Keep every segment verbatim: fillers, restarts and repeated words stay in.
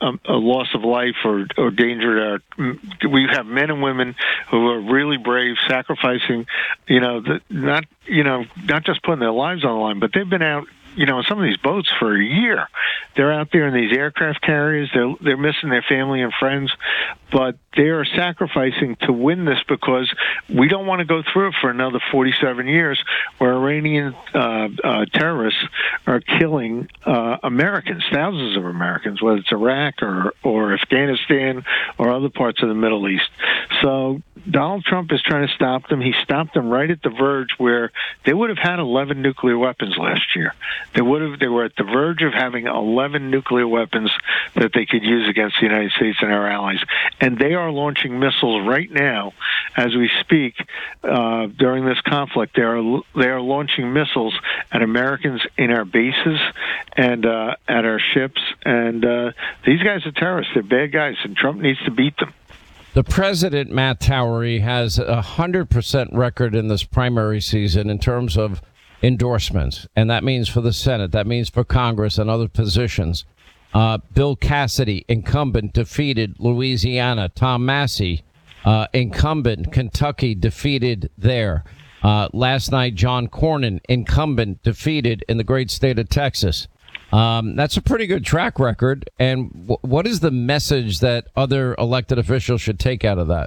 a, a loss of life or, or danger to our, we have men and women who are really brave, sacrificing, you know, the, not, you know, not just putting their lives on the line, but they've been out, you know, some of these boats for a year. They're out there in these aircraft carriers. They're they're missing their family and friends, but they are sacrificing to win this because we don't want to go through it for another forty-seven years where Iranian uh, uh, terrorists are killing uh, Americans, thousands of Americans, whether it's Iraq or, or Afghanistan or other parts of the Middle East. So Donald Trump is trying to stop them. He stopped them right at the verge where they would have had eleven nuclear weapons last year. They would have. They were at the verge of having eleven nuclear weapons that they could use against the United States and our allies. And they are launching missiles right now, as we speak, uh, during this conflict. They are they are launching missiles at Americans in our bases and uh, at our ships. And uh, these guys are terrorists. They're bad guys, and Trump needs to beat them. The president, Matt Towery, has a one hundred percent record in this primary season in terms of endorsements, and that means for the Senate, that means for Congress and other positions. Uh, Bill Cassidy, incumbent, defeated Louisiana. Tom Massey, uh, incumbent, Kentucky, defeated there. Uh, last night, John Cornyn, incumbent, defeated in the great state of Texas. Um, that's a pretty good track record. And w- what is the message that other elected officials should take out of that?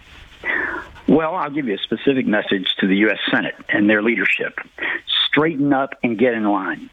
Well, I'll give you a specific message to the U S Senate and their leadership. Straighten up and get in line.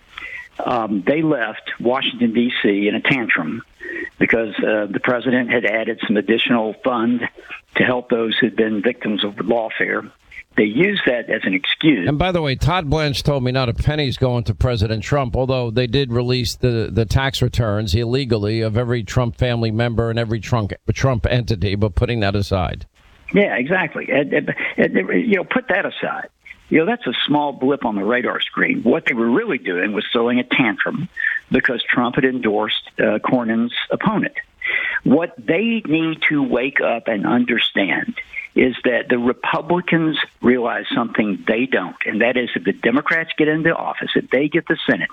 Um, they left Washington, D C in a tantrum because uh, the president had added some additional fund to help those who'd been victims of lawfare. They used that as an excuse. And by the way, Todd Blanche told me not a penny's going to President Trump, although they did release the, the tax returns illegally of every Trump family member and every Trump, Trump entity, but putting that aside. Yeah, exactly. And, and, and, you know, put that aside. You know, that's a small blip on the radar screen. What they were really doing was throwing a tantrum because Trump had endorsed uh, Cornyn's opponent. What they need to wake up and understand is that the Republicans realize something they don't, and that is if the Democrats get into office, if they get the Senate,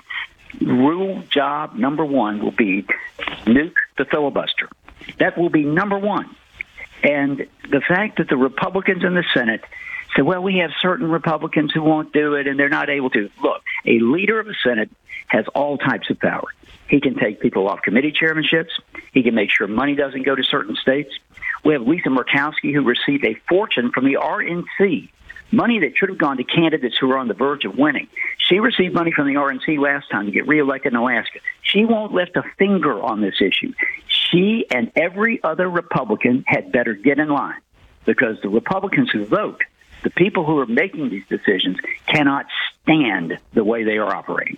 rule job number one will be nuke the filibuster. That will be number one. And the fact that the Republicans in the Senate say, well, we have certain Republicans who won't do it and they're not able to. Look, a leader of the Senate has all types of power. He can take people off committee chairmanships. He can make sure money doesn't go to certain states. We have Lisa Murkowski, who received a fortune from the R N C, money that should have gone to candidates who are on the verge of winning. She received money from the R N C last time to get reelected in Alaska. She won't lift a finger on this issue. She and every other Republican had better get in line because the Republicans who vote, the people who are making these decisions, cannot stand the way they are operating.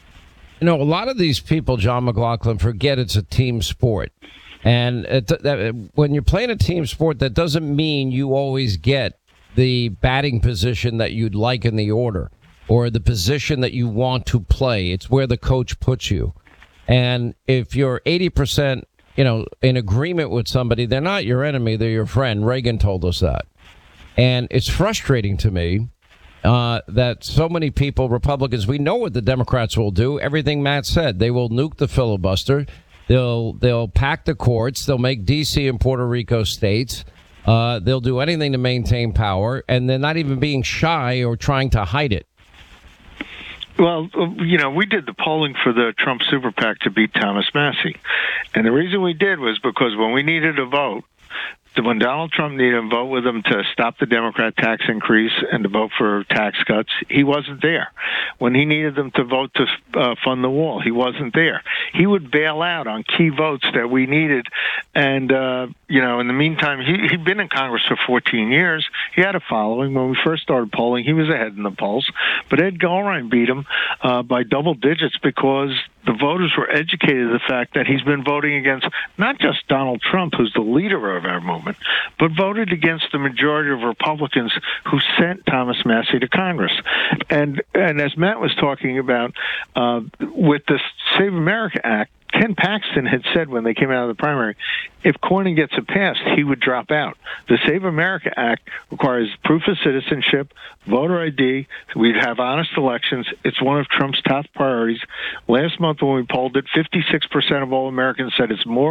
You know, a lot of these people, John McLaughlin, forget it's a team sport. And it, that, when you're playing a team sport, that doesn't mean you always get the batting position that you'd like in the order or the position that you want to play. It's where the coach puts you. And if you're eighty percent, you know, in agreement with somebody, they're not your enemy, they're your friend. Reagan told us that. And it's frustrating to me uh, that so many people, Republicans, we know what the Democrats will do. Everything Matt said, they will nuke the filibuster. They'll they'll pack the courts. They'll make D C and Puerto Rico states. Uh, they'll do anything to maintain power. And they're not even being shy or trying to hide it. Well, you know, we did the polling for the Trump Super PAC to beat Thomas Massey. And the reason we did was because when we needed a vote, when Donald Trump needed to vote with him to stop the Democrat tax increase and to vote for tax cuts, he wasn't there. When he needed them to vote to uh, fund the wall, he wasn't there. He would bail out on key votes that we needed. And, uh, you know, in the meantime, he, he'd been in Congress for fourteen years. He had a following. When we first started polling, he was ahead in the polls. But Ed Galrein beat him uh, by double digits because the voters were educated to the fact that he's been voting against not just Donald Trump, who's the leader of our movement, but voted against the majority of Republicans who sent Thomas Massey to Congress. And and as Matt was talking about, uh, with the Save America Act, Ken Paxton had said when they came out of the primary, if Cornyn gets it passed, he would drop out. The Save America Act requires proof of citizenship, voter I D. We'd have honest elections. It's one of Trump's top priorities. Last month when we polled it, fifty-six percent of all Americans said it's more